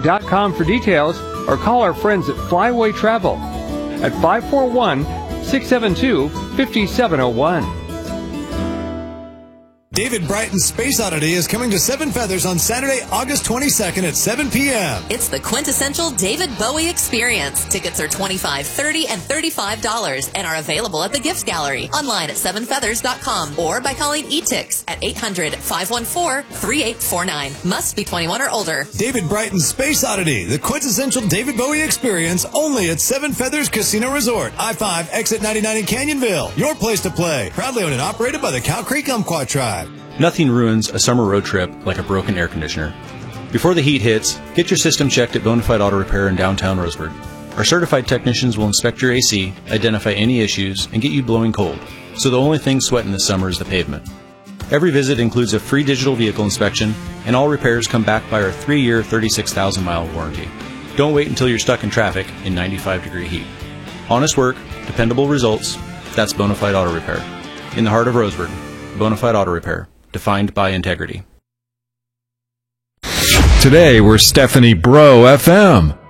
flyway.com for details, or call our friends at Flyway Travel at 541-672-5701. David Brighton's Space Oddity is coming to Seven Feathers on Saturday, August 22nd at 7 p.m. It's the quintessential David Bowie experience. Tickets are $25, $30, and $35 and are available at the Gift Gallery, online at sevenfeathers.com, or by calling eTix at 800-514-3849. Must be 21 or older. David Brighton's Space Oddity, the quintessential David Bowie experience, only at Seven Feathers Casino Resort, I-5, exit 99 in Canyonville. Your place to play. Proudly owned and operated by the Cow Creek Umpqua Tribe. Nothing ruins a summer road trip like a broken air conditioner. Before the heat hits, get your system checked at Bonafide Auto Repair in downtown Roseburg. Our certified technicians will inspect your AC, identify any issues, and get you blowing cold, so the only thing sweating this summer is the pavement. Every visit includes a free digital vehicle inspection, and all repairs come back by our 3-year, 36,000-mile warranty. Don't wait until you're stuck in traffic in 95-degree heat. Honest work, dependable results, that's Bonafide Auto Repair. In the heart of Roseburg, Bonafide Auto Repair. Defined by integrity. Today we're Stephanie Bro FM.